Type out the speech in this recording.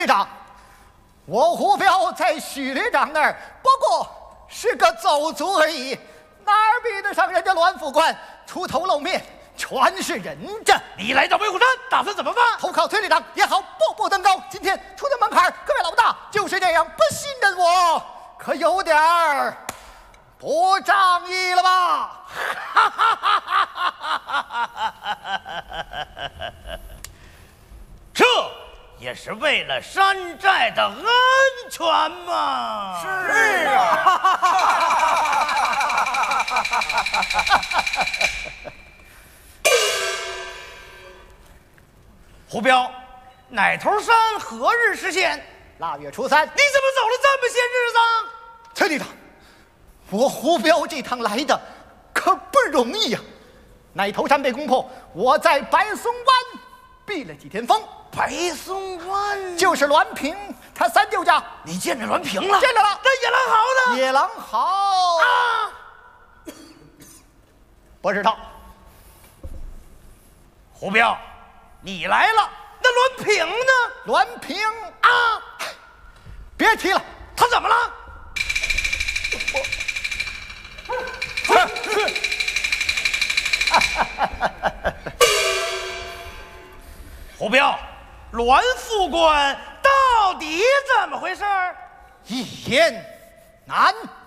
队长，我胡彪在许连长那儿不过是个走卒而已，哪儿比得上人家栾副官出头露面，全是人证。 你来到威虎山，打算怎么办？ 投靠崔队长也好，步步登高。今天出了门槛，各位老大就是这样，不信任我，可有点儿不仗义了吧？ 这也是为了山寨的安全嘛。 是啊。 胡彪，奶头山何日实现？ 腊月初3。 你怎么走了这么些日子？ 崔队长，我胡彪这趟来的可不容易呀、奶头山被攻破，我在白松湾避了几天风。 白松湾就是栾平他三舅家。 你见着栾平了？ 见着了。 那野狼豪呢？ 野狼豪啊， 不知道。 胡彪，你来了，那栾平呢？ 栾平啊， 别提了， 他怎么了？胡彪，栾副官到底怎么回事？ 一言难